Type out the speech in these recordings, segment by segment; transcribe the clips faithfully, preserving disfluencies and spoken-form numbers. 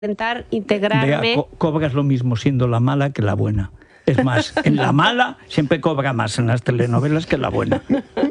intentar integrarme. Vea, co cobras lo mismo siendo la mala que la buena. Es más, en la mala siempre cobra más en las telenovelas que la buena.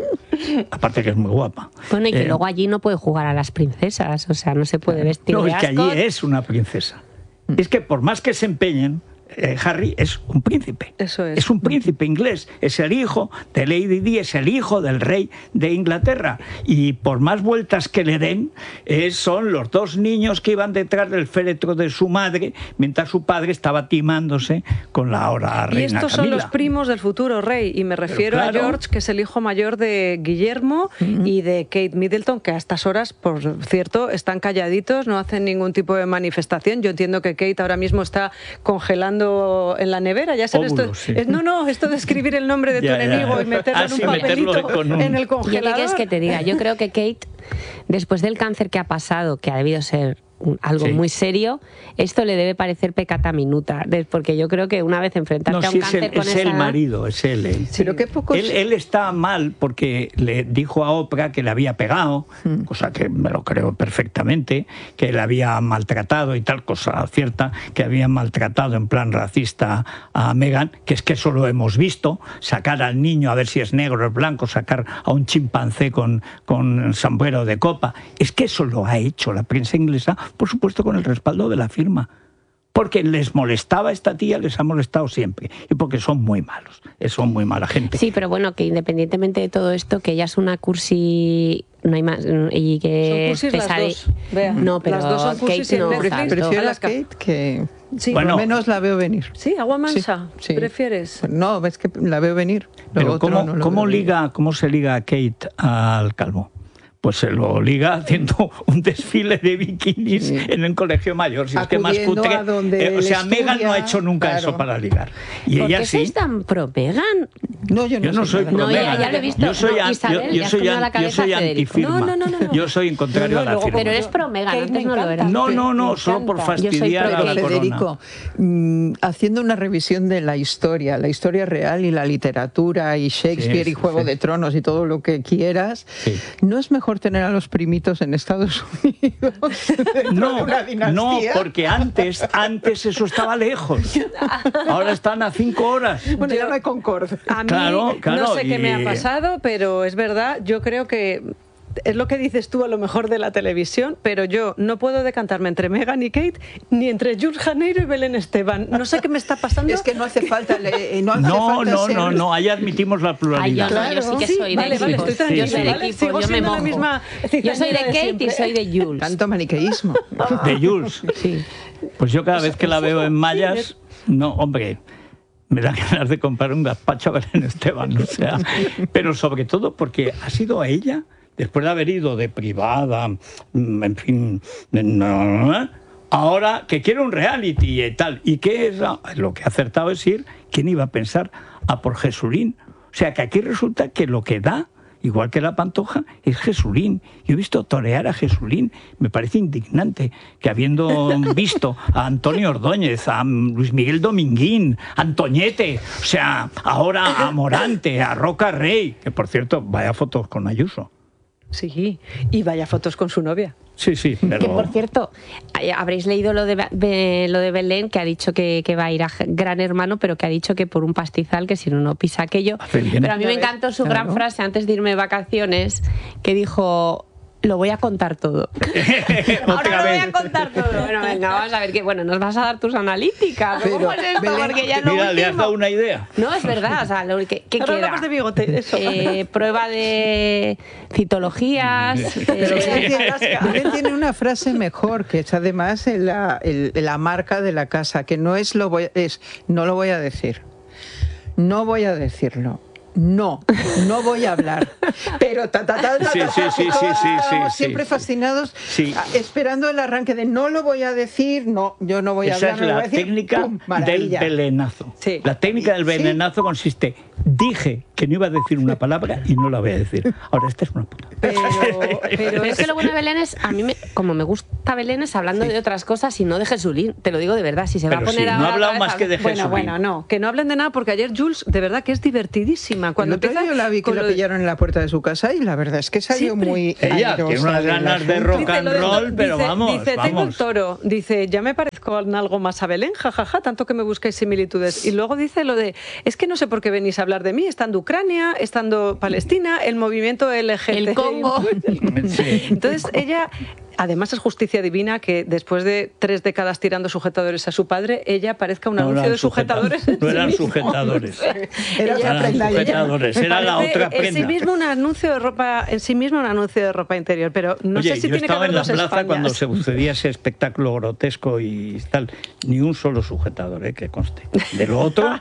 Aparte que es muy guapa. Bueno, y que eh, luego allí no puede jugar a las princesas, o sea, no se puede vestir No, de es que allí ascot. es una princesa. Es que por más que se empeñen, eh, Harry es un príncipe. Eso es. Es un príncipe inglés. Es el hijo de Lady Di, es el hijo del rey de Inglaterra. Y por más vueltas que le den, eh, son los dos niños que iban detrás del féretro de su madre, mientras su padre estaba timándose con la ahora reina Y estos son Camila. los primos del futuro rey. Y me refiero claro. a George, que es el hijo mayor de Guillermo, uh-huh. y de Kate Middleton, que a estas horas, por cierto, están calladitos, no hacen ningún tipo de manifestación. Yo entiendo que Kate ahora mismo está congelando en la nevera. Ya sabes, Óvulos, esto, sí. es, no, no, esto de escribir el nombre de tu ya, ya. enemigo y meterlo ah, en un sí, papelito con un... en el Yo qué congelador. quieres que te diga, yo creo que Kate, después del cáncer que ha pasado, que ha debido ser algo sí. muy serio, esto le debe parecer pecata minuta, porque yo creo que una vez enfrentarte no, a un sí, cáncer es el, con es esa el edad... marido, es él. ¿eh? Sí. Pero qué poco... él, él está mal porque le dijo a Oprah que le había pegado, mm. cosa que me lo creo perfectamente, que le había maltratado y tal, cosa cierta, que había maltratado en plan racista a Meghan, que es que eso lo hemos visto, sacar al niño a ver si es negro o es blanco, sacar a un chimpancé con, con sombrero de copa, es que eso lo ha hecho la prensa inglesa, por supuesto con el respaldo de la firma. Porque les molestaba esta tía, les ha molestado siempre. Y porque son muy malos, son muy mala gente. Sí, pero bueno, que independientemente de todo esto, que ella es una cursi... No hay más... Y que son cursis las dos. Vea, no, pero las dos son cursis Kate no. Prefiero, prefiero a Kate que... Sí, bueno, por lo menos la veo venir. Sí, agua mansa. Sí, sí. ¿Prefieres? No, ves que la veo venir. Lo pero otro ¿cómo, no lo ¿cómo, veo liga, venir. ¿cómo se liga a Kate al calvo? Pues se lo liga haciendo un desfile de bikinis sí. en un colegio mayor. Si es que más cutre. Eh, o sea, Meghan no ha hecho nunca claro. eso para ligar. Y ¿Por ella qué sí. sois tan pro Meghan? No, yo no, yo no soy pro no, Meghan. ya, ya lo he visto. Yo soy, no, an, Isabel, yo, yo soy, an, yo soy antifirma. No, no, no, no. Yo soy en contrario no, no, a la firma. Pero eres pro Meghan, antes no lo eras. No, no, no, solo por fastidiar a la Federico, mmm, haciendo una revisión de la historia, la historia real y la literatura y Shakespeare sí, y Juego sí. de Tronos y todo lo que quieras, sí. ¿no es mejor tener a los primitos en Estados Unidos? No, no, porque antes, antes eso estaba lejos. Ahora están a cinco horas. Bueno, ya no hay Concorde. A mí claro, claro, no sé y... qué me ha pasado, pero es verdad, yo creo que es lo que dices tú a lo mejor de la televisión, pero yo no puedo decantarme entre Meghan y Kate, ni entre Jules Janeiro y Belén Esteban. No sé qué me está pasando. Es que no hace falta... Le, no, hace no, falta no, ser... no, no, ahí admitimos la pluralidad. Ay, yo, claro, yo sí que soy sí, de vale, vale, estoy tranquila, yo soy de ¿vale? equipo, Sigo yo me mojo. La misma yo soy de Kate de y soy de Jules. Tanto maniqueísmo. De Jules. Sí. Pues yo cada vez que la veo en mallas, no, hombre... me da ganas de comprar un gazpacho a Belén Esteban, o sea, pero sobre todo porque ha sido a ella, después de haber ido de privada, en fin, ahora que quiere un reality y tal, y que es lo que ha acertado es ir, ¿quién iba a pensar? A por Jesulín. O sea, que aquí resulta que lo que da, igual que la Pantoja, es Jesulín. Yo he visto torear a Jesulín. Me parece indignante que habiendo visto a Antonio Ordóñez, a Luis Miguel Dominguín, a Antoñete, o sea, ahora a Morante, a Roca Rey, que por cierto, vaya fotos con Ayuso. Sí, y vaya fotos con su novia. Sí, sí. Pero... Que por cierto, habréis leído lo de, Be lo de Belén, que ha dicho que, que va a ir a Gran Hermano, pero que ha dicho que por un pastizal, que si no, no pisa aquello. Pero a mí me encantó su claro. gran frase antes de irme de vacaciones, que dijo... Lo voy a contar todo. Ahora lo voy a contar todo. Bueno, venga, vamos a ver que bueno, nos vas a dar tus analíticas. Pero, ¿cómo es esto? Belén, porque ya no. Mira, le has dado una idea. No, es verdad. O sea, lo que, ¿qué Ahora queda? hablamos de bigote, eso. Eh, prueba de citologías. Pero eh... Belén tiene una frase mejor, que es además la, el, la marca de la casa, que no es lo voy, es no lo voy a decir. No voy a decirlo. No, no voy a hablar. Pero ta, ta, ta, ta, sí, ta, sí, sí, sí, sí, sí, siempre sí. fascinados, sí. esperando el arranque de no lo voy a decir, no, yo no voy a Esa hablar. Esa es no la decir, técnica ¡pum! del belenazo. Sí. La técnica del belenazo sí. consiste, dije que no iba a decir una palabra y no la voy a decir. Ahora, esta es una puta. Pero, pero es que lo bueno de Belén es, a mí me, como me gusta Belén es hablando sí. de otras cosas y no de Jesulín. Te lo digo de verdad, si se pero va a poner sí, a... no ha hablado más que de Bueno, Jesulín. bueno, no, que no hablen de nada porque ayer Jules, de verdad que es divertidísima. pasa. Cuando el otro día yo la vi que la pillaron en la puerta de su casa y la verdad es que salió Siempre. muy Ella tiene unas ganas de rock and roll, pero dice, vamos, dice, vamos. tengo el toro, dice, ya me parezco en algo más a Belén, jajaja, ja, ja, tanto que me buscáis similitudes. Y luego dice lo de, es que no sé por qué venís a hablar de mí, estando Ucrania, estando Palestina, el movimiento L G T B I. El Congo. Sí. Entonces ella... Además es justicia divina que después de tres décadas tirando sujetadores a su padre, ella parezca un No anuncio de sujetadores. No eran sujetadores. Era Eran otra prenda. sujetadores, era la Parece otra En prenda. sí mismo un anuncio de ropa, en sí mismo un anuncio de ropa interior, pero no Oye, sé si yo tiene que estaba ver en la dos plaza Españas. cuando se sucedía ese espectáculo grotesco y tal, ni un solo sujetador, ¿eh? Que conste. De lo otro,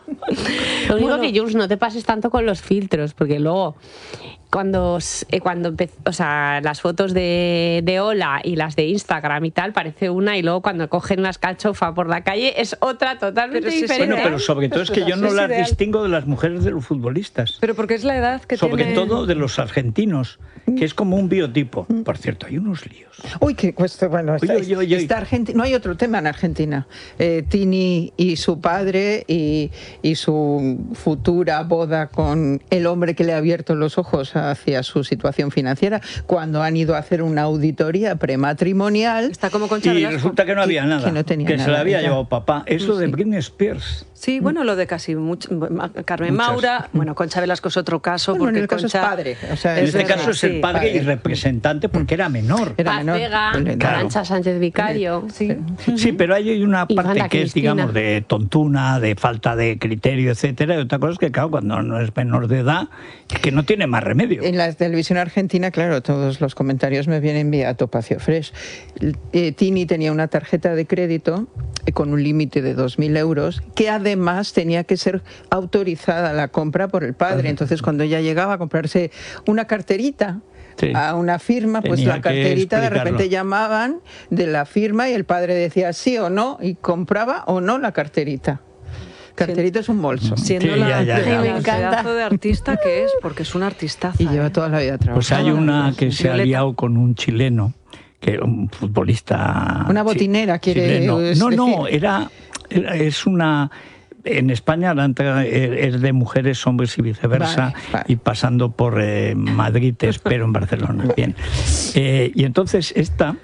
Lo único Bueno. que, Jules, no te pases tanto con los filtros, porque luego cuando, eh, cuando empe- o sea, las fotos de, de Hola y las de Instagram y tal, parece una, y luego cuando cogen las cachofas por la calle es otra totalmente Pero si es diferente. bueno, pero sobre todo es que yo no Es las ideal. distingo de las mujeres de los futbolistas. Pero porque es la edad que Sobre tiene... todo de los argentinos, que es como un biotipo. Por cierto, hay unos líos. Uy, qué cuesta. Bueno, está, Oye, oye, oye. está Argenti- no hay otro tema en Argentina. Eh, Tini y su padre y, y su futura boda con el hombre que le ha abierto los ojos hacia su situación financiera, cuando han ido a hacer una auditoría prematrimonial. Está como Concha Y Velasco. resulta que no había que- nada, que no tenía se nada, la había ya. llevado papá. Es lo de Sí. Britney Spears. Sí, bueno, lo de casi mucho, Carmen Muchas. Maura, bueno, Concha Velasco es otro caso, Bueno, porque en el caso Concha es padre. O sea, En Es este verdad, caso es el sí, padre, padre. y representante porque era menor. Era Paz menor. Vega, Claro. Arantxa Sánchez Vicario. Sí. Sí, pero hay una Y parte Wanda que es, Cristina. digamos, de tontuna, de falta de criterio, etcétera. Y otra cosa es que, claro, cuando no es menor de edad, que no tiene más remedio. En la televisión argentina, claro, todos los comentarios me vienen vía Topacio Fresh. Eh, Tini tenía una tarjeta de crédito eh, con un límite de dos mil euros, que además tenía que ser autorizada la compra por el padre. Entonces, cuando ella llegaba a comprarse una carterita, Sí. a una firma, pues Tenía la que carterita de explicarlo. repente llamaban de la firma y el padre decía sí o no y compraba o no la carterita. Carterita es un bolso. Siendo Sí, la, ya, ya, ya. la Me encanta. pedazo de artista que es, porque es una artistaza. Y lleva ¿eh? toda la vida trabajando. Pues hay una que se ha Violeta. liado con un chileno, que un futbolista... Una botinera, chi- quiere chileno. decir. No, no, era, era- es una... En España la entrada es de mujeres, hombres y viceversa, Vale, vale. y pasando por eh, Madrid, te espero en Barcelona. Bien. Eh, y entonces esta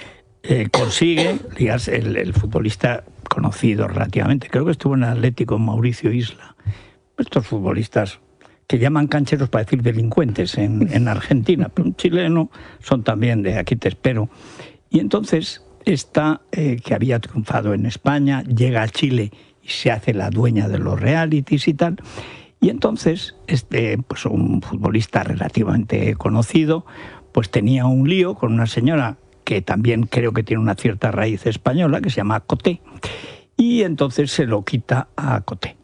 eh, consigue, ligarse, el, el futbolista conocido relativamente, creo que estuvo en Atlético, Mauricio Isla. Estos futbolistas que llaman cancheros para decir delincuentes en, en Argentina, pero un chileno son también de aquí te espero. Y entonces esta, eh, que había triunfado en España, llega a Chile y se hace la dueña de los realities y tal. Y entonces, este, pues un futbolista relativamente conocido, pues tenía un lío con una señora que también creo que tiene una cierta raíz española, que se llama Coté, y entonces se lo quita a Coté.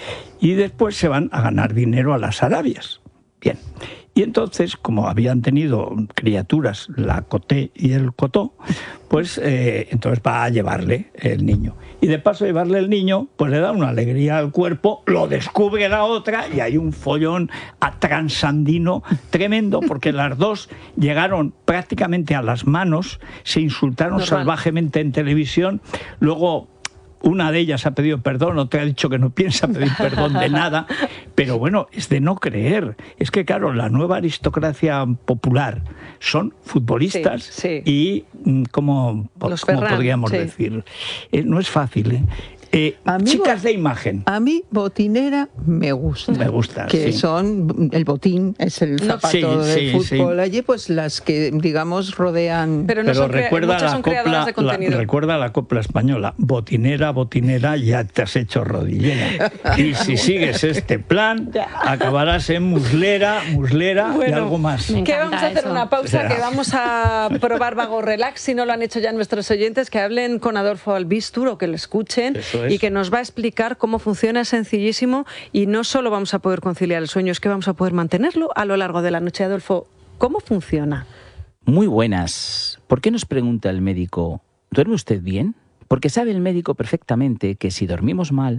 Y después se van a ganar dinero a las Arabias. Bien. Y entonces, como habían tenido criaturas, la Coté y el Cotó, pues eh, entonces va a llevarle el niño. Y de paso llevarle el niño, pues le da una alegría al cuerpo, lo descubre la otra y hay un follón a transandino tremendo, porque las dos llegaron prácticamente a las manos, se insultaron Normal. salvajemente en televisión, luego... Una de ellas ha pedido perdón, otra ha dicho que no piensa pedir perdón de nada, pero bueno, es de no creer. Es que, claro, la nueva aristocracia popular son futbolistas Sí, sí. y, mm, ¿cómo, Los cómo Ferran, podríamos sí. decir? Eh, no es fácil, ¿eh? Eh, Amigo- chicas de imagen. A mí botinera me gusta. Me gusta, Que sí. son, el botín es el zapato Sí, del sí, fútbol. sí. Allí pues las que, digamos, rodean... Pero no Pero son crea- recuerda muchas la, son creadoras copla, de contenido. la, recuerda la copla española. Botinera, botinera, ya te has hecho rodillera. Y si sigues este plan, acabarás en muslera, muslera y Bueno, algo más. Me Que encanta vamos a hacer eso. una pausa, Ya. que vamos a probar Vago Relax, si no lo han hecho ya nuestros oyentes, que hablen con Adolfo Albistur o que lo escuchen. Eso es. Y que nos va a explicar cómo funciona, es sencillísimo, y no solo vamos a poder conciliar el sueño, es que vamos a poder mantenerlo a lo largo de la noche. Adolfo, ¿cómo funciona? Muy buenas. ¿Por qué nos pregunta el médico, ¿duerme usted bien? Porque sabe el médico perfectamente que si dormimos mal,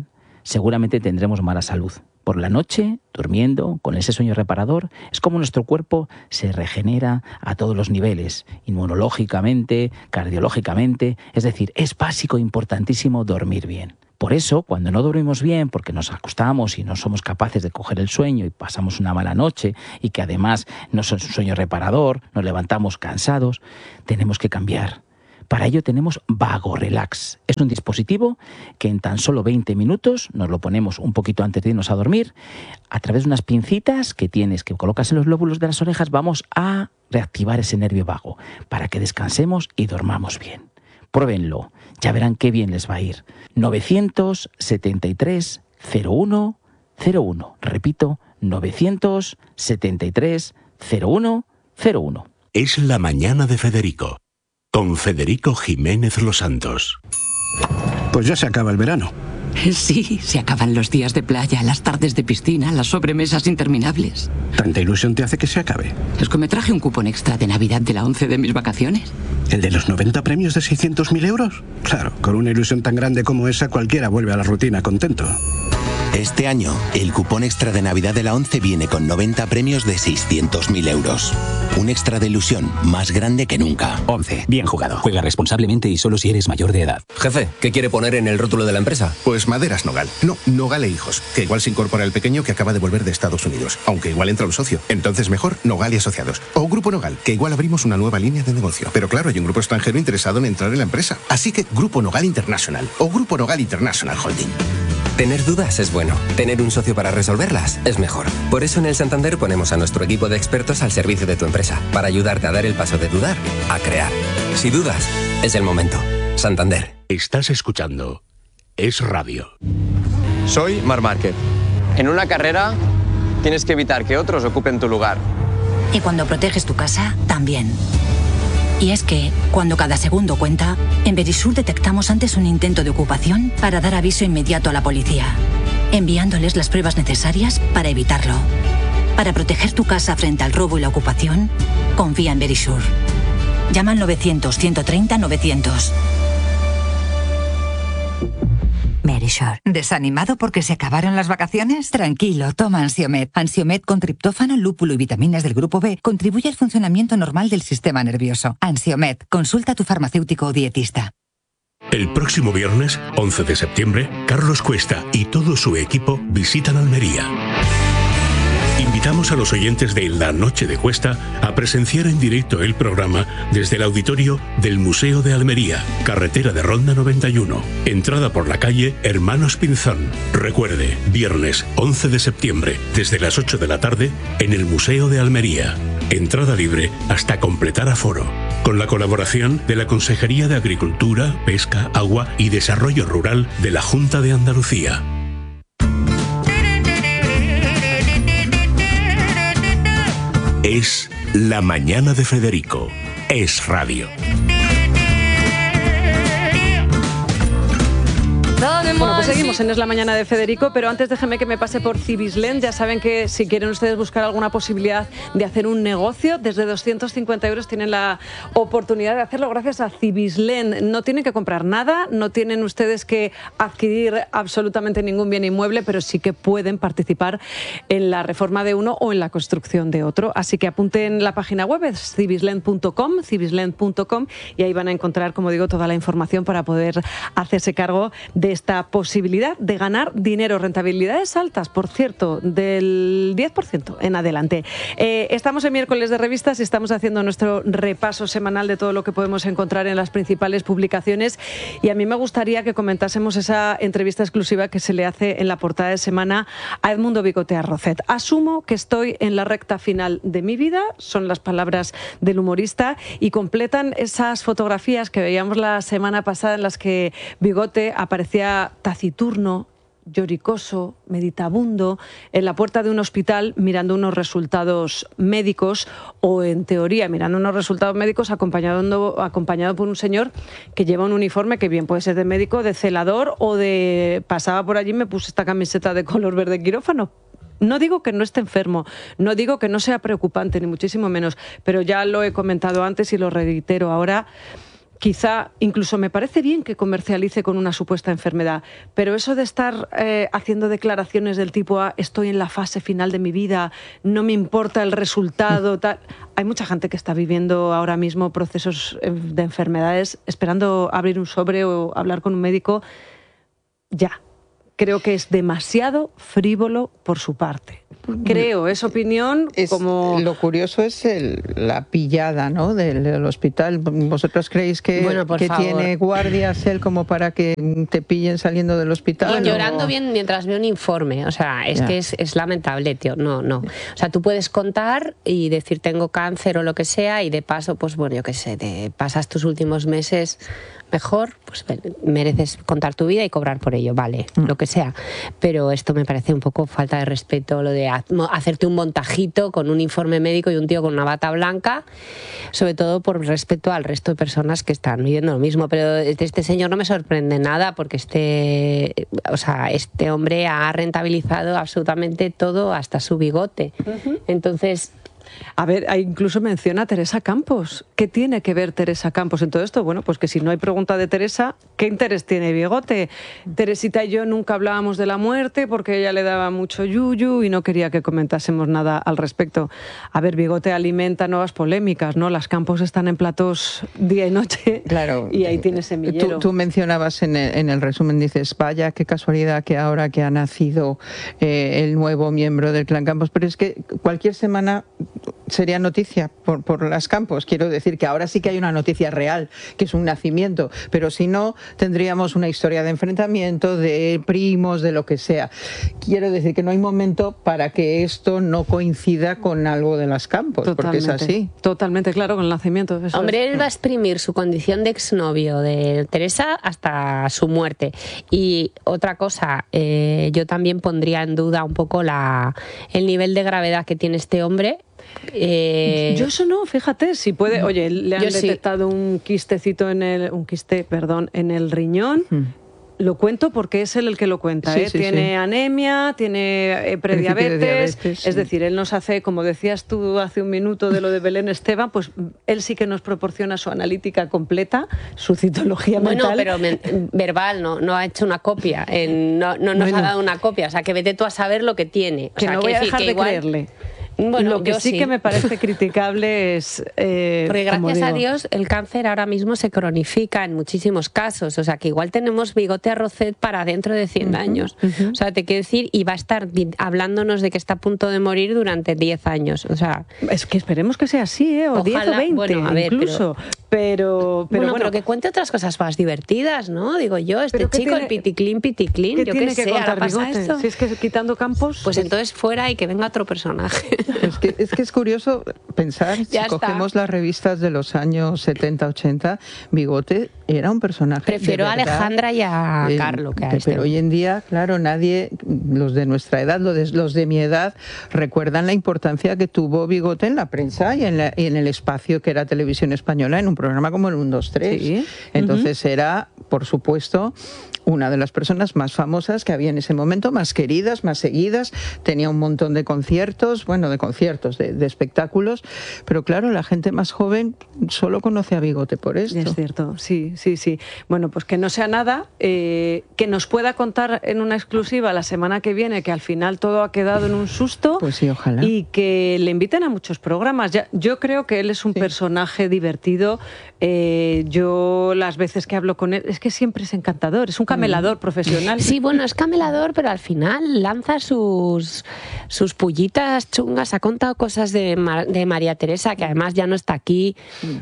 seguramente tendremos mala salud. Por la noche, durmiendo, con ese sueño reparador, es como nuestro cuerpo se regenera a todos los niveles, inmunológicamente, cardiológicamente, es decir, es básico e importantísimo dormir bien. Por eso, cuando no dormimos bien, porque nos acostamos y no somos capaces de coger el sueño y pasamos una mala noche y que además no es un sueño reparador, nos levantamos cansados, tenemos que cambiar. Para ello tenemos Vago Relax. Es un dispositivo que en tan solo veinte minutos, nos lo ponemos un poquito antes de irnos a dormir, a través de unas pincitas que tienes, que colocas en los lóbulos de las orejas, vamos a reactivar ese nervio vago para que descansemos y dormamos bien. Pruébenlo, ya verán qué bien les va a ir. novecientos setenta y tres cero uno cero uno. Repito, novecientos setenta y tres cero uno cero uno. Es la mañana de Federico, con Federico Jiménez Los Santos. Pues ya se acaba el verano. Sí, se acaban los días de playa, las tardes de piscina, las sobremesas interminables. ¿Tanta ilusión te hace que se acabe? Es que me traje un cupón extra de Navidad de la once de mis vacaciones. ¿El de los noventa premios de seiscientos mil euros? Claro, con una ilusión tan grande como esa, cualquiera vuelve a la rutina contento. Este año, el cupón extra de Navidad de la once viene con noventa premios de seiscientos mil euros. Un extra de ilusión más grande que nunca. once. Bien jugado. Juega responsablemente y solo si eres mayor de edad. Jefe, ¿qué quiere poner en el rótulo de la empresa? Pues Maderas Nogal. No, Nogal e Hijos. Que igual se incorpora el pequeño que acaba de volver de Estados Unidos. Aunque igual entra un socio. Entonces mejor Nogal y Asociados. O Grupo Nogal, que igual abrimos una nueva línea de negocio. Pero claro, hay un grupo extranjero interesado en entrar en la empresa. Así que Grupo Nogal International. O Grupo Nogal International Holding. Tener dudas es bueno. Tener un socio para resolverlas es mejor. Por eso en el Santander ponemos a nuestro equipo de expertos al servicio de tu empresa, para ayudarte a dar el paso de dudar a crear. Si dudas, es el momento. Santander. Estás escuchando Es Radio. Soy Marc Márquez. En una carrera tienes que evitar que otros ocupen tu lugar. Y cuando proteges tu casa, también. Y es que, cuando cada segundo cuenta, en Verisur detectamos antes un intento de ocupación para dar aviso inmediato a la policía, enviándoles las pruebas necesarias para evitarlo. Para proteger tu casa frente al robo y la ocupación, confía en Verisur. Llama al novecientos, ciento treinta, novecientos. Verisur. ¿Desanimado porque se acabaron las vacaciones? Tranquilo, toma Ansiomed. Ansiomed con triptófano, lúpulo y vitaminas del grupo B contribuye al funcionamiento normal del sistema nervioso. Ansiomed, consulta a tu farmacéutico o dietista. El próximo viernes, once de septiembre, Carlos Cuesta y todo su equipo visitan Almería. Invitamos a los oyentes de La Noche de Cuesta a presenciar en directo el programa desde el auditorio del Museo de Almería, carretera de Ronda noventa y uno, entrada por la calle Hermanos Pinzón. Recuerde, viernes once de septiembre, desde las ocho de la tarde, en el Museo de Almería. Entrada libre hasta completar aforo. Con la colaboración de la Consejería de Agricultura, Pesca, Agua y Desarrollo Rural de la Junta de Andalucía. Es la mañana de Federico. Es Radio. Bueno, pues seguimos en Es la Mañana de Federico, pero antes déjenme que me pase por Cibislen. Ya saben que si quieren ustedes buscar alguna posibilidad de hacer un negocio, desde doscientos cincuenta euros tienen la oportunidad de hacerlo gracias a Cibislen. No tienen que comprar nada, no tienen ustedes que adquirir absolutamente ningún bien inmueble, pero sí que pueden participar en la reforma de uno o en la construcción de otro. Así que apunten la página web, es cibislen punto com, cibislen punto com, y ahí van a encontrar, como digo, toda la información para poder hacerse cargo de esta posibilidad de ganar dinero, rentabilidades altas, por cierto, del diez por ciento en adelante. Eh, estamos en miércoles de revistas y estamos haciendo nuestro repaso semanal de todo lo que podemos encontrar en las principales publicaciones, y a mí me gustaría que comentásemos esa entrevista exclusiva que se le hace en la portada de semana a Edmundo Bigote Arrocet. Asumo que estoy en la recta final de mi vida, son las palabras del humorista, y completan esas fotografías que veíamos la semana pasada en las que Bigote aparecía taciturno, lloricoso, meditabundo, en la puerta de un hospital mirando unos resultados médicos, o en teoría mirando unos resultados médicos acompañado, acompañado por un señor que lleva un uniforme que bien puede ser de médico, de celador o de... pasaba por allí y me puse esta camiseta de color verde quirófano. No digo que no esté enfermo, no digo que no sea preocupante, ni muchísimo menos, pero ya lo he comentado antes y lo reitero ahora, quizá incluso me parece bien que comercialice con una supuesta enfermedad, pero eso de estar eh, haciendo declaraciones del tipo ah, estoy en la fase final de mi vida, no me importa el resultado, tal. Hay mucha gente que está viviendo ahora mismo procesos de enfermedades esperando abrir un sobre o hablar con un médico. Ya, creo que es demasiado frívolo por su parte. Creo, es opinión es, como... Lo curioso es el, la pillada, ¿no?, del, del hospital. ¿Vosotros creéis que, bueno, que tiene guardias él como para que te pillen saliendo del hospital? Y llorando o... bien mientras veo un informe. O sea, es ya. que es, es lamentable, tío. No, no. O sea, tú puedes contar y decir tengo cáncer o lo que sea y de paso, pues bueno, yo qué sé, te pasas tus últimos meses mejor, pues mereces contar tu vida y cobrar por ello, vale, mm. lo que sea. Pero esto me parece un poco falta de respeto, lo de hacerte un montajito con un informe médico y un tío con una bata blanca, sobre todo por respeto al resto de personas que están viviendo lo mismo. Pero este señor no me sorprende nada porque este, o sea, este hombre ha rentabilizado absolutamente todo, hasta su bigote. Uh-huh. Entonces... A ver, incluso menciona a Teresa Campos. ¿Qué tiene que ver Teresa Campos en todo esto? Bueno, pues que si no hay pregunta de Teresa, ¿qué interés tiene Bigote? Teresita y yo nunca hablábamos de la muerte porque ella le daba mucho yuyu y no quería que comentásemos nada al respecto. A ver, Bigote alimenta nuevas polémicas, ¿no? Las Campos están en platos día y noche, claro, y ahí tiene semillero. Tú, tú mencionabas en el, en el resumen, dices, vaya, qué casualidad que ahora que ha nacido eh, el nuevo miembro del clan Campos, pero es que cualquier semana sería noticia por, por las Campos. Quiero decir que ahora sí que hay una noticia real, que es un nacimiento, pero si no, tendríamos una historia de enfrentamiento, de primos, de lo que sea. Quiero decir que no hay momento para que esto no coincida con algo de las Campos, totalmente, porque es así. Totalmente, claro, con el nacimiento. Eso Hombre, es. Él va a exprimir su condición de exnovio de Teresa hasta su muerte. Y otra cosa, eh, yo también pondría en duda un poco la, el nivel de gravedad que tiene este hombre. Eh... Yo eso no, fíjate, si puede, oye, le han detectado sí. un quistecito en el, un quiste, perdón, en el riñón. Hmm. Lo cuento porque es él el que lo cuenta, sí, ¿eh? Sí, tiene sí. anemia, tiene eh, prediabetes, diabetes, sí. es decir, él nos hace, como decías tú hace un minuto de lo de Belén Esteban, pues él sí que nos proporciona su analítica completa, su citología bueno, mental. Bueno, pero verbal, no, no ha hecho una copia, en, no, no nos bueno. ha dado una copia, o sea, que vete tú a saber lo que tiene. O que sea, no voy que a dejar que de igual... creerle. Bueno, lo que sí, sí que me parece criticable es... Eh, Porque gracias a Dios el cáncer ahora mismo se cronifica en muchísimos casos. O sea, que igual tenemos Bigote a Rocet para dentro de cien uh-huh, años. Uh-huh. O sea, te quiero decir, y va a estar hablándonos de que está a punto de morir durante diez años. O sea... Es que esperemos que sea así, ¿eh? O diez o veinte, bueno, a ver, incluso. Pero, pero, pero bueno, bueno, pero que cuente otras cosas más divertidas, ¿no? Digo yo, este chico, tiene, el piticlín, piticlín, yo qué sé, ahora pasa esto. Si es que quitando Campos... Pues, pues entonces fuera y que venga otro personaje. Es que, es que es curioso pensar, si ya cogemos está. las revistas de los años setenta, ochenta, Bigote era un personaje. Prefiero a Alejandra y a eh, Carlo que a pero este. Pero hoy en día, claro, nadie, los de nuestra edad, los de, los de mi edad, recuerdan la importancia que tuvo Bigote en la prensa y en, la, y en el espacio que era Televisión Española, en un programa como el uno, dos, tres. Sí. Entonces uh-huh. era, por supuesto, una de las personas más famosas que había en ese momento, más queridas, más seguidas, tenía un montón de conciertos, bueno, de conciertos, de, de espectáculos, pero claro, la gente más joven solo conoce a Bigote por esto. Es cierto, sí, sí, sí. Bueno, pues que no sea nada, eh, que nos pueda contar en una exclusiva la semana que viene, que al final todo ha quedado en un susto. Pues sí, ojalá. Y que le inviten a muchos programas. Ya, yo creo que él es un sí. personaje divertido. Eh, yo las veces que hablo con él, es que siempre es encantador, es un camelador profesional. Sí, bueno, es camelador, pero al final lanza sus, sus pullitas chungas. Ha contado cosas de, Mar, de María Teresa, que además ya no está aquí,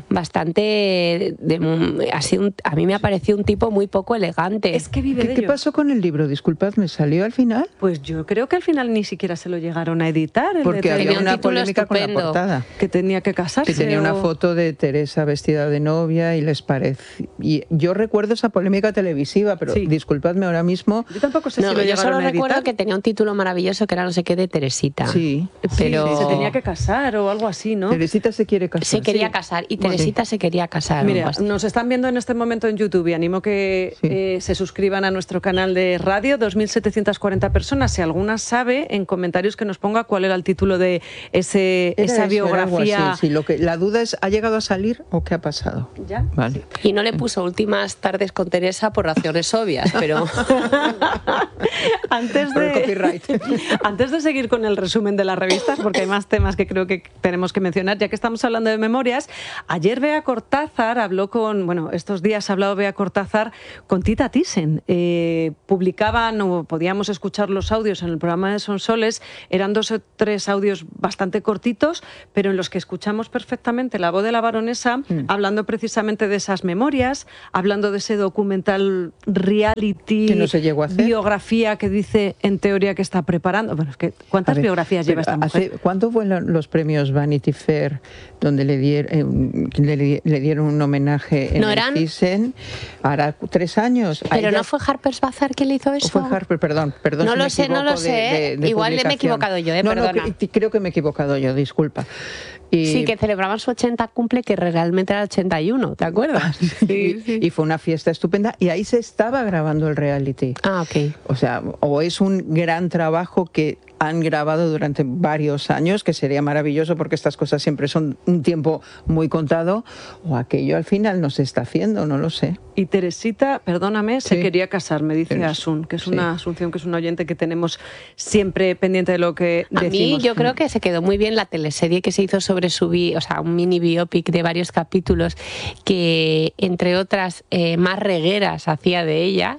bastante... De, de, así un, a mí me ha parecido un tipo muy poco elegante. Es que vive ¿Qué, de ¿Qué ello. pasó con el libro? Disculpadme, ¿salió al final? Pues yo creo que al final ni siquiera se lo llegaron a editar. Porque había tenía una un polémica estupendo. con la portada. Que tenía que casarse. Que tenía o... una foto de Teresa vestida de novia y les parece... Y yo recuerdo esa polémica televisiva, pero sí. sí. disculpadme ahora mismo. Yo tampoco sé no, si lo yo solo a recuerdo que tenía un título maravilloso que era no sé qué de Teresita. Sí, pero sí, se tenía que casar o algo así, ¿no? Teresita se quiere casar. Se quería sí. casar y Teresita okay. se quería casar. Mira, nos están viendo en este momento en YouTube y animo que sí. eh, se suscriban a nuestro canal de radio, dos mil setecientas cuarenta personas. Si alguna sabe, en comentarios que nos ponga cuál era el título de ese, esa eso, biografía. Sí, lo que, la duda es, ¿ha llegado a salir o qué ha pasado? ¿Ya? Vale. Sí. Y no le puso últimas tardes con Teresa por razones obvias, pero... antes, de, antes de seguir con el resumen de las revistas, porque hay más temas que creo que tenemos que mencionar, ya que estamos hablando de memorias, ayer Bea Cortázar habló con, bueno, estos días ha hablado Bea Cortázar con Tita Thyssen. Eh, publicaban o podíamos escuchar los audios en el programa de Sonsoles, eran dos o tres audios bastante cortitos, pero en los que escuchamos perfectamente la voz de la baronesa, mm. hablando precisamente de esas memorias, hablando de ese documental reality, que no se llegó a hacer. Biografía que dice en teoría que está preparando. Bueno, es que ¿cuántas ver, biografías lleva esta mujer? Hace, ¿Cuánto fueron los premios Vanity Fair donde le, dier, eh, le, le dieron un homenaje en ¿No eran? Thyssen? Hará tres años. Pero no fue Harper's Bazaar quien le hizo eso. Fue Harper, perdón, perdón. No si lo sé, no lo sé. De, de, de Igual me he equivocado yo, eh, no, perdona. No, que, creo que me he equivocado yo, disculpa. Y... Sí, que celebraban su ochenta cumple, que realmente era el ochenta y uno, ¿te acuerdas? Sí, sí. Y fue una fiesta estupenda y ahí se estaba grabando el reality. Ah, ok. O sea, o es un gran trabajo que han grabado durante varios años, que sería maravilloso porque estas cosas siempre son un tiempo muy contado, o aquello al final no se está haciendo, no lo sé. Y Teresita, perdóname, sí. se quería casar, me dice Pero, Asun, que es sí. una Asunción, que es un oyente que tenemos siempre pendiente de lo que A decimos. mí yo creo que se quedó muy bien la teleserie que se hizo sobre su vida, o sea, un mini biopic de varios capítulos que, entre otras, eh, más regueras hacía de ella,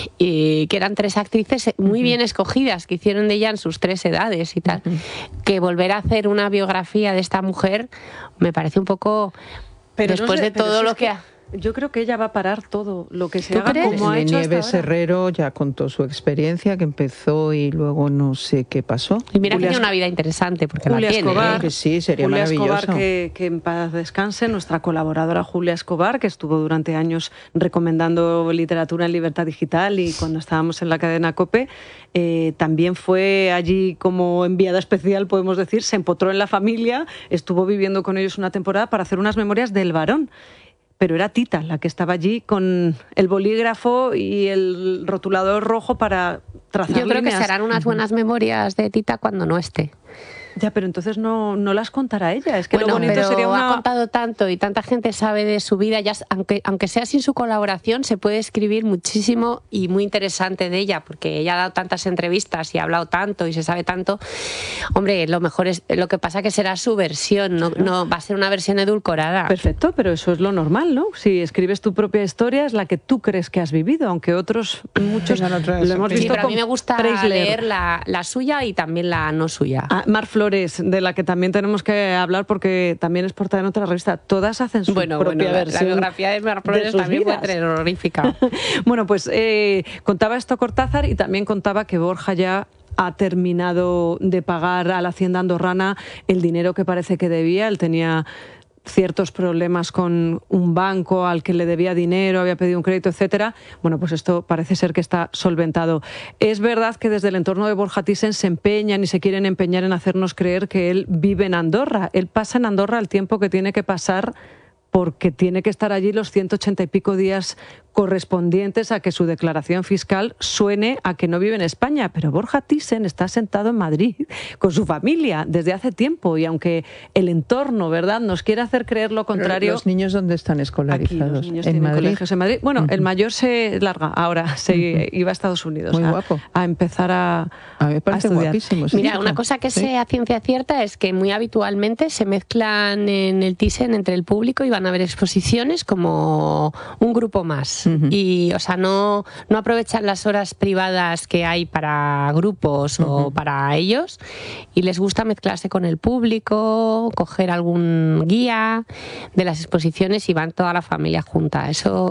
y que eran tres actrices muy uh-huh. bien escogidas, que hicieron de ella en sus tres edades y tal. Uh-huh. Que volver a hacer una biografía de esta mujer me parece un poco... Pero después no sé, de todo lo que... que... ha... Yo creo que ella va a parar todo lo que se ¿Tú haga crees? como ha hecho Nieves hasta ahora. Herrero ya contó su experiencia, que empezó y luego no sé qué pasó. Y mira Julia que tiene una vida interesante, porque Julia la tiene. Escobar, ¿eh? Que sí, sería Julia maravilloso. Escobar, que, que en paz descanse, nuestra colaboradora Julia Escobar, que estuvo durante años recomendando literatura en Libertad Digital y cuando estábamos en la cadena COPE, eh, también fue allí como enviada especial, podemos decir, se empotró en la familia, estuvo viviendo con ellos una temporada para hacer unas memorias del varón. Pero era Tita la que estaba allí con el bolígrafo y el rotulador rojo para trazar Yo creo líneas. que serán unas buenas memorias de Tita cuando no esté. Ya, pero entonces no, no las contará ella. Es que bueno, lo bonito pero sería una... ha contado tanto y tanta gente sabe de su vida, ya, aunque, aunque sea sin su colaboración, se puede escribir muchísimo y muy interesante de ella, porque ella ha dado tantas entrevistas y ha hablado tanto y se sabe tanto. Hombre, lo mejor es, lo que pasa que será su versión, no, no va a ser una versión edulcorada. Perfecto, pero eso es lo normal, ¿no? Si escribes tu propia historia es la que tú crees que has vivido, aunque otros, muchos, lo hemos visto. Sí, pero a mí me gusta Preisler. leer la, la suya y también la no suya. Ah, Mar Flores, de la que también tenemos que hablar porque también es portada en otra revista. Todas hacen su bueno, propia bueno, la, versión. La biografía de Mar Flores de también vidas. fue terrorífica. Bueno, pues eh, contaba esto Cortázar y también contaba que Borja ya ha terminado de pagar a la Hacienda andorrana el dinero que parece que debía. Él tenía ciertos problemas con un banco al que le debía dinero, había pedido un crédito, etcétera. Bueno, pues esto parece ser que está solventado. Es verdad que desde el entorno de Borja Thyssen se empeñan y se quieren empeñar en hacernos creer que él vive en Andorra. Él pasa en Andorra el tiempo que tiene que pasar porque tiene que estar allí los ciento ochenta y pico días correspondientes a que su declaración fiscal suene a que no vive en España. Pero Borja Thyssen está sentado en Madrid con su familia desde hace tiempo y aunque el entorno, ¿verdad?, nos quiere hacer creer lo contrario... ¿Los niños dónde están escolarizados? Aquí, los niños ¿En tienen Madrid? colegios en Madrid. Bueno, uh-huh. el mayor se larga ahora, se uh-huh. iba a Estados Unidos Muy a, guapo. a empezar a, a, mí me parece a estudiar. Guapísimo. Mira, hijo. una cosa que ¿Sí? sé a ciencia cierta es que muy habitualmente se mezclan en el Thyssen entre el público y van a haber exposiciones como un grupo más. Uh-huh. Y, o sea, no, no aprovechan las horas privadas que hay para grupos uh-huh. o para ellos y les gusta mezclarse con el público, coger algún guía de las exposiciones y van toda la familia junta. Eso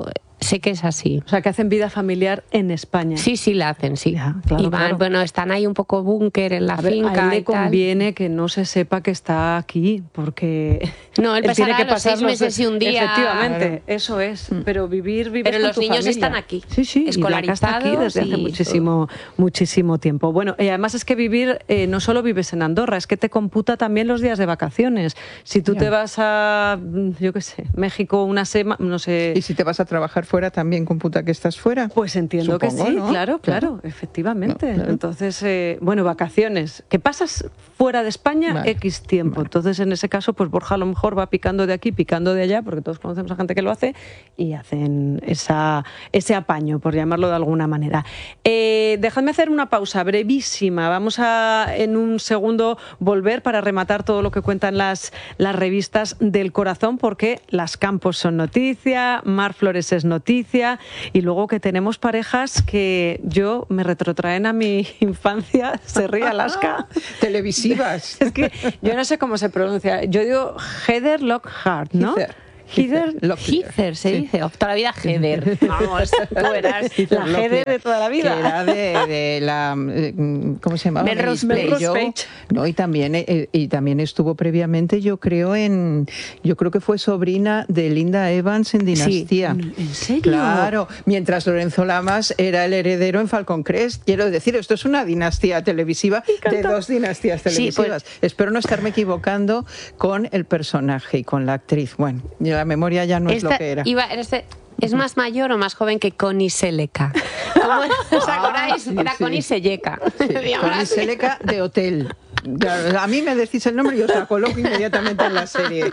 sé que es así. O sea, que hacen vida familiar en España. Sí, sí, la hacen, sí. Ya, claro, y van, claro. bueno, están ahí un poco búnker en la A ver, finca a él le y tal. conviene que no se sepa que está aquí, porque No, él, él tiene pasará que los pasar seis los meses y un día. Efectivamente, Claro. eso es. Pero vivir, vives Pero con los tu niños familia. están aquí, Sí, sí, y la casa está aquí desde hace y muchísimo, muchísimo tiempo. Bueno, y además es que vivir, eh, no solo vives en Andorra, es que te computa también los días de vacaciones. Si tú Ya. te vas a, yo qué sé, México una semana, no sé. Y si te vas a trabajar fuera, también computa que estás fuera. Pues entiendo Supongo, que sí, ¿no? claro, claro, efectivamente. No, claro. Entonces, eh, bueno, vacaciones. Que pasas fuera de España Vale. X tiempo. Entonces, en ese caso, pues Borja a lo mejor va picando de aquí, picando de allá, porque todos conocemos a gente que lo hace, y hacen esa, ese apaño, por llamarlo de alguna manera. Eh, dejadme hacer una pausa brevísima. Vamos a, en un segundo, volver para rematar todo lo que cuentan las, las revistas del corazón, porque Las Campos son noticia, Mar Flores es noticia, y luego que tenemos parejas que yo me retrotraen a mi infancia. Se ríe Alaska. Televisivas. Es que yo no sé cómo se pronuncia. Yo digo Heather Lockhart, ¿no? Heather. Heather, Heather se Sí. dice, o toda la vida Heather. Vamos, tú eras la Heather de toda la vida. Que era de, de la... eh, ¿Cómo se llamaba? Melrose Melrose Place. Place. Page. No, y también, eh, y también estuvo previamente, yo creo, en... Yo creo que fue sobrina de Linda Evans en Dinastía. ¿En serio? Claro, mientras Lorenzo Lamas era el heredero en Falcon Crest. Quiero decir, esto es una dinastía televisiva de dos dinastías Sí, televisivas. pues- Espero no estarme equivocando con el personaje y con la actriz. Bueno, la memoria ya no es Esta lo que era. iba- este- ¿Es más mayor o más joven que Connie Seleca? ¿Cómo era? ¿Os acordáis? sí, Era sí. Connie Selleca. Con Seleca de Hotel. Claro, a mí me decís el nombre y os la coloco inmediatamente en la serie.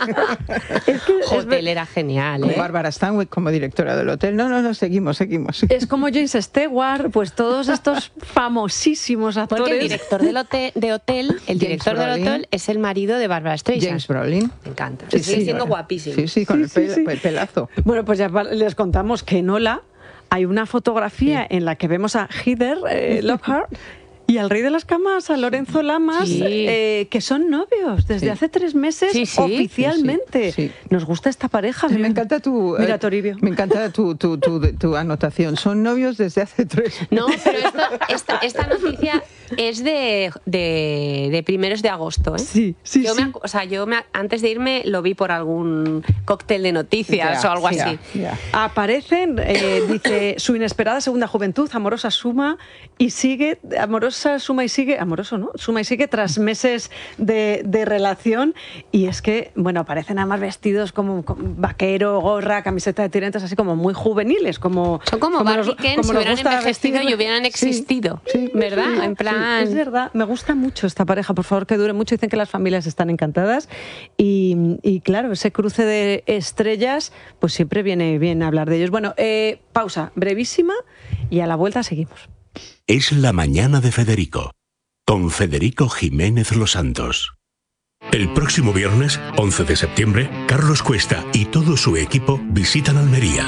Hotel era genial, Con ¿eh? Bárbara Stanwyck como directora del hotel. No, no, no, seguimos, seguimos. Es como James Stewart, pues todos estos famosísimos actores. Porque el director del hotel, de hotel el James director del Brolin. hotel es el marido de Barbara Streisand. James Brolin. Me encanta. Sí, Sigue sí, siendo ahora. guapísimo. Sí, sí, con Sí, el, sí, pel- sí. el pelazo. Bueno, pues ya les contamos que en Ola hay una fotografía en la que vemos a Heather eh, Lockhart y al rey de las camas, a Lorenzo Lamas, Sí. eh, que son novios desde Sí. hace tres meses Sí, sí. oficialmente. Sí, sí. Nos gusta esta pareja. Me encanta tu... Mira, eh, Toribio. Me encanta tu, tu, tu, tu anotación. Son novios desde hace tres... No, pero esto- esta, esta noticia es de, de, de primeros de agosto, ¿eh? Sí, sí, yo sí. Me, ac- o sea, yo me, antes de irme lo vi por algún cóctel de noticias Ya, o algo sí, así. ya, ya. Aparecen, eh, dice, su inesperada segunda juventud, amorosa suma, y sigue, amorosa suma y sigue, amoroso, ¿no? Suma y sigue tras meses de, de relación, y es que, bueno, aparecen además vestidos como, como vaquero, gorra, camiseta de tirantes, así como muy juveniles, como... Son como, nos- Barbie Ken como si nos hubieran gusta envejecido vestir. y hubieran Sí, existido, sí, ¿verdad? sí, en plan... sí, es verdad, me gusta mucho esta pareja, por favor que dure mucho, dicen que las familias están encantadas y, y claro, ese cruce de estrellas, pues siempre viene bien hablar de ellos. Bueno, eh, pausa brevísima y a la vuelta seguimos. Es la mañana de Federico, con Federico Jiménez Los Santos. El próximo viernes, once de septiembre, Carlos Cuesta y todo su equipo visitan Almería.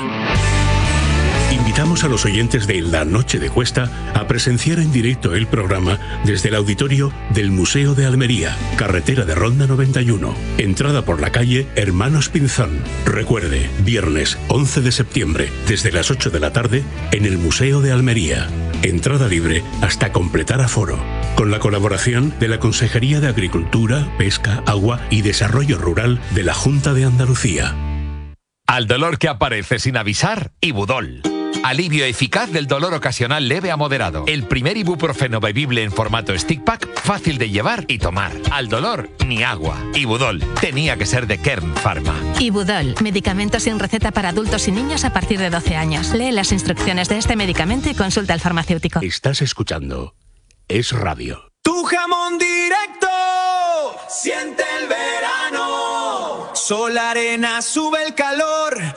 Invitamos a los oyentes de La Noche de Cuesta a presenciar en directo el programa desde el auditorio del Museo de Almería, carretera de Ronda noventa y uno, entrada por la calle Hermanos Pinzón. Recuerde, viernes once de septiembre, desde las ocho de la tarde, en el Museo de Almería. Entrada libre hasta completar aforo. Con la colaboración de la Consejería de Agricultura, Pesca, Agua y Desarrollo Rural de la Junta de Andalucía. Al dolor que aparece sin avisar, Ibudol. Alivio eficaz del dolor ocasional leve a moderado. El primer ibuprofeno bebible en formato stick pack, fácil de llevar y tomar. Al dolor, ni agua. Ibudol. Tenía que ser de Kern Pharma. Ibudol, medicamento sin receta para adultos y niños a partir de doce años. Lee las instrucciones de este medicamento y consulta al farmacéutico. Estás escuchando Es Radio. Tu jamón directo, siente el verano. Sol, arena, sube el calor.